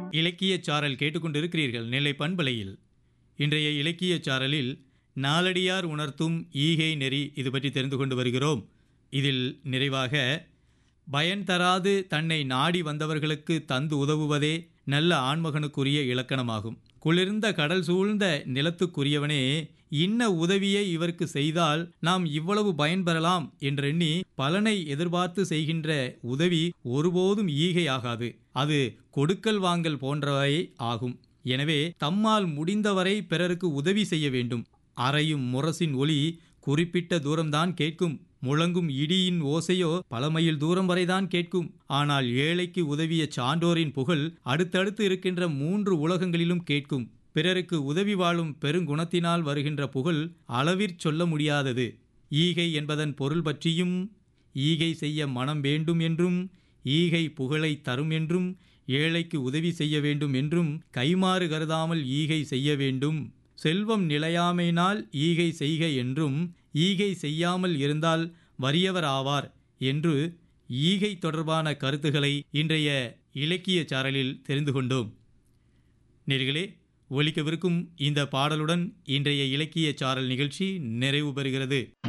இலக்கியச் சாரல் கேட்டுக்கொண்டிருக்கிறீர்கள் நெல்லை பண்பலையில். இன்றைய இலக்கியச் சாரலில் நாலடியார் உணர்த்தும் ஈகை நெறி இது பற்றி தெரிந்து கொண்டு வருகிறோம். இதில் நிறைவாக பயன் தராது தன்னை நாடி வந்தவர்களுக்கு தந்து உதவுவதே நல்ல ஆண்மகனுக்குரிய இலக்கணமாகும். குளிர்ந்த கடல் சூழ்ந்த நிலத்துக்குரியவனே, இன்ன உதவியை இவருக்கு செய்தால் நாம் இவ்வளவு பயன் பெறலாம் என்றெண்ணி பலனை எதிர்பார்த்து செய்கின்ற உதவி ஒருபோதும் ஈகையாகாது. அது கொடுக்கல் வாங்கல் போன்றவை ஆகும். எனவே தம்மால் முடிந்தவரை பிறருக்கு உதவி செய்ய வேண்டும். அறையும் முரசின் ஒலி குறிப்பிட்ட தூரம்தான் கேட்கும். முழங்கும் இடியின் ஓசையோ பல மைல் தூரம் வரைதான் கேட்கும். ஆனால் ஏழைக்கு உதவிய சான்றோரின் புகழ் அடுத்தடுத்து இருக்கின்ற 3 உலகங்களிலும் கேட்கும். பிறருக்கு உதவி வாழும் பெருங்குணத்தினால் வருகின்ற புகழ் அளவிற் சொல்ல முடியாதது. ஈகை என்பதன் பொருள் பற்றியும், ஈகை செய்ய மனம் வேண்டும் என்றும், ஈகை புகழை தரும் என்றும், ஏழைக்கு உதவி செய்ய வேண்டும் என்றும், கைமாறு கருதாமல் ஈகை செய்ய வேண்டும், செல்வம் நிலையாமையினால் ஈகை செய்க என்றும், ஈகை செய்யாமல் இருந்தால் வறியவர் ஆவார் என்று ஈகை தொடர்பான கருத்துக்களை இன்றைய இலக்கிய சாரலில் தெரிந்து கொண்டோம். நேயர்களே, ஒலிக்கவிருக்கும் இந்த பாடலுடன் இன்றைய இலக்கிய சாரல் நிகழ்ச்சி நிறைவு பெறுகிறது.